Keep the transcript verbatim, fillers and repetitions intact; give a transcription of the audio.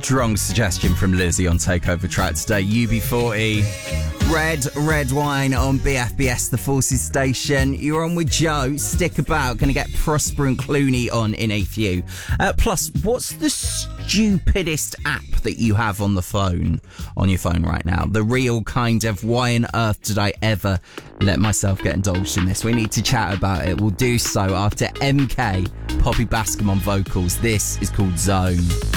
Strong suggestion from Lizzie on Takeover Track today. U B forty, Red, Red Wine on B F B S, the Forces Station. You're on with Joe. Stick about. Going to get Prosper and Clooney on in a few. Uh, plus, what's the stupidest app that you have on the phone, on your phone right now? The real kind of why on earth did I ever let myself get indulged in this? We need to chat about it. We'll do so after M K, Poppy Bascom on vocals. This is called Zone.